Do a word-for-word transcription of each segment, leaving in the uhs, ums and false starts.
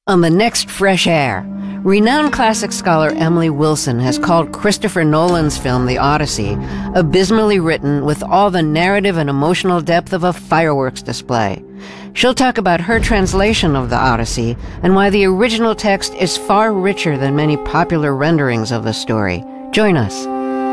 On the next Fresh Air, renowned classic scholar Emily Wilson has called Christopher Nolan's film The Odyssey abysmally written with all the narrative and emotional depth of a fireworks display. She'll talk about her translation of The Odyssey and why the original text is far richer than many popular renderings of the story. Join us.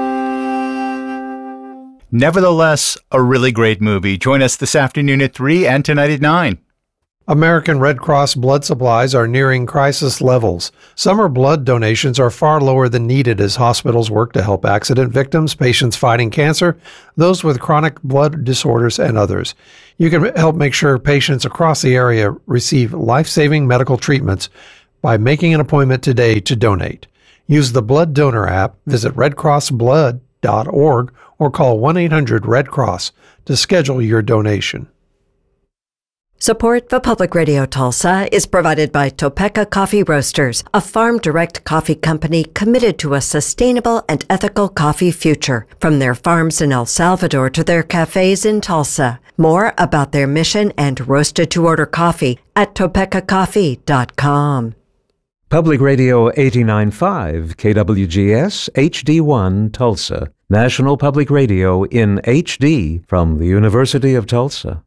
Nevertheless, a really great movie. Join us this afternoon at three and tonight at nine. American Red Cross blood supplies are nearing crisis levels. Summer blood donations are far lower than needed as hospitals work to help accident victims, patients fighting cancer, those with chronic blood disorders, and others. You can help make sure patients across the area receive life-saving medical treatments by making an appointment today to donate. Use the Blood Donor app, visit red cross blood dot org, or call one eight hundred red cross to schedule your donation. Support for Public Radio Tulsa is provided by Topeka Coffee Roasters, a farm-direct coffee company committed to a sustainable and ethical coffee future. From their farms in El Salvador to their cafes in Tulsa. More about their mission and roasted-to-order coffee at topeka coffee dot com. Public Radio eighty-nine point five, K W G S, H D one, Tulsa. National Public Radio in H D from the University of Tulsa.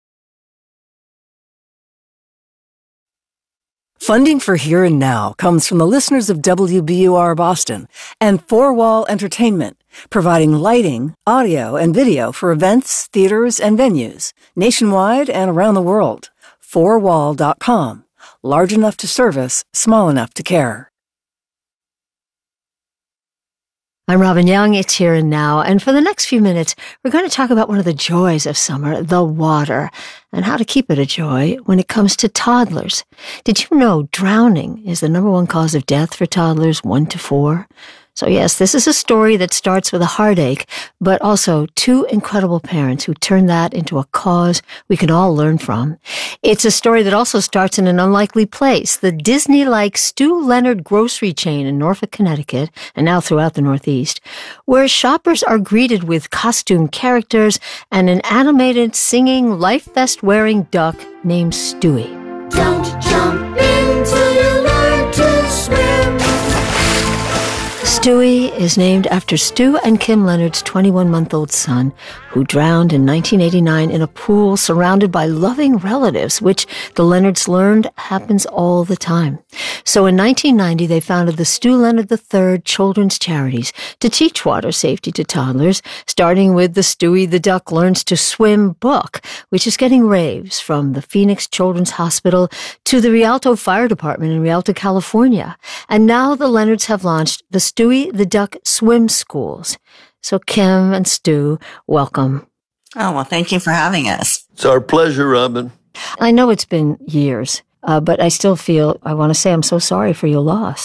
Funding for Here and Now comes from the listeners of W B U R Boston and Four Wall Entertainment, providing lighting, audio, and video for events, theaters, and venues, nationwide and around the world. four wall dot com. Large enough to service, small enough to care. I'm Robin Young. It's Here and Now. And for the next few minutes, we're going to talk about one of the joys of summer, the water, and how to keep it a joy when it comes to toddlers. Did you know drowning is the number one cause of death for toddlers one to four? So yes, this is a story that starts with a heartache, but also two incredible parents who turned that into a cause we can all learn from. It's a story that also starts in an unlikely place, the Disney-like Stu Leonard grocery chain in Norfolk, Connecticut, and now throughout the Northeast, where shoppers are greeted with costumed characters and an animated, singing, life vest-wearing duck named Stewie. Don't jump in till you learn to swim. Stewie is named after Stu and Kim Leonard's twenty-one-month-old son, who drowned in nineteen eighty-nine in a pool surrounded by loving relatives, which the Leonards learned happens all the time. So in nineteen ninety, they founded the Stu Leonard the third Children's Charities to teach water safety to toddlers, starting with the Stewie the Duck Learns to Swim book, which is getting raves from the Phoenix Children's Hospital to the Rialto Fire Department in Rialto, California. And now the Leonards have launched the Stewie the Duck Swim Schools. So Kim and Stu, welcome. Oh, well, thank you for having us. It's our pleasure, Robin. I know it's been years, uh, but I still feel, I want to say I'm so sorry for your loss.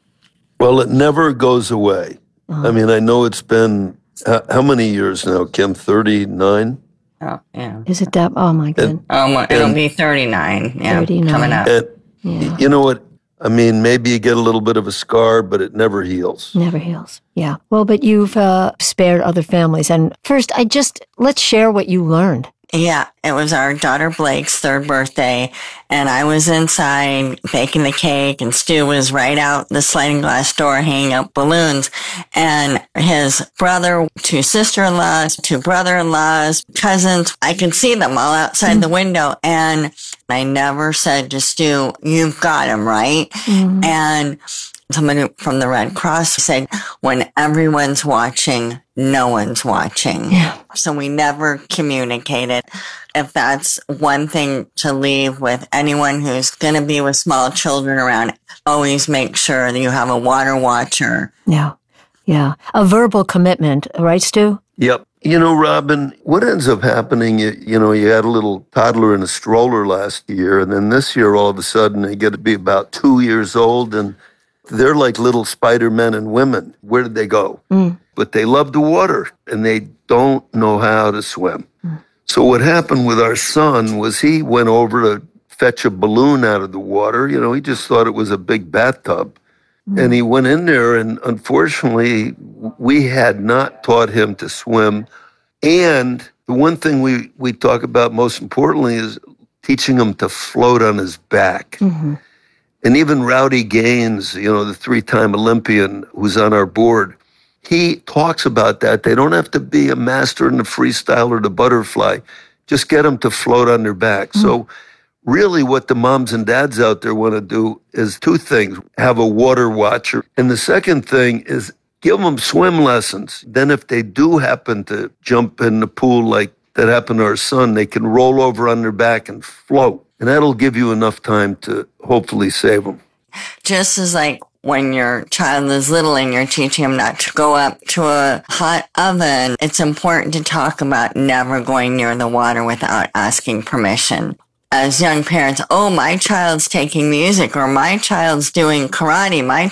Well, it never goes away. Oh. I mean, I know it's been, uh, how many years now, Kim? thirty-nine? Oh, yeah. Is it that? Oh, my God. Oh, well, it'll and, be thirty-nine. Yeah, thirty-nine. Coming up. And, yeah. You know what? I mean, maybe you get a little bit of a scar, but it never heals. Never heals. Yeah. Well, but you've uh, spared other families. And first, I just, let's share what you learned. Yeah, it was our daughter Blake's third birthday, and I was inside baking the cake, and Stu was right out the sliding glass door hanging up balloons, and his brother, two sister-in-laws, two brother-in-laws, cousins, I could see them all outside mm-hmm. the window, and I never said to Stu, "You've got him, right?" Mm-hmm. And someone from the Red Cross said, when everyone's watching, no one's watching. Yeah. So we never communicated. If that's one thing to leave with anyone who's going to be with small children around, always make sure that you have a water watcher. Yeah. Yeah. A verbal commitment, right, Stu? Yep. You know, Robin, what ends up happening, you, you know, you had a little toddler in a stroller last year, and then this year, all of a sudden, they get to be about two years old, and they're like little Spider-Men and women. Where did they go? Mm. But they love the water, and they don't know how to swim. Mm. So what happened with our son was he went over to fetch a balloon out of the water. You know, he just thought it was a big bathtub. Mm. And he went in there, and unfortunately, we had not taught him to swim. And the one thing we, we talk about most importantly is teaching him to float on his back. Mm-hmm. And even Rowdy Gaines, you know, the three-time Olympian who's on our board, he talks about that. They don't have to be a master in the freestyle or the butterfly. Just get them to float on their back. Mm. So really what the moms and dads out there want to do is two things. Have a water watcher. And the second thing is give them swim lessons. Then if they do happen to jump in the pool like that happened to our son, they can roll over on their back and float. And that'll give you enough time to hopefully save them. Just as like when your child is little and you're teaching them not to go up to a hot oven, it's important to talk about never going near the water without asking permission. As young parents, oh, my child's taking music, or my child's doing karate, my